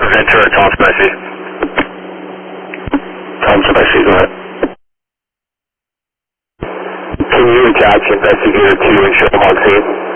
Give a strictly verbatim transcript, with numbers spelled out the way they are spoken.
Ventura, Tom Spicy. Tom Spicy, go ahead. Can you attach investigator two and show them on scene?